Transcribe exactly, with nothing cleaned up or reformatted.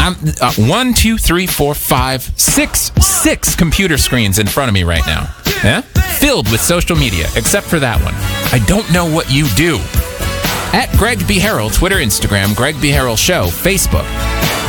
I'm uh, one, two, three, four, five, six, six computer screens in front of me right now. Yeah? Filled with social media, except for that one. I don't know what you do. At Greg B. Harrell, Twitter, Instagram, Greg B. Harrell Show, Facebook.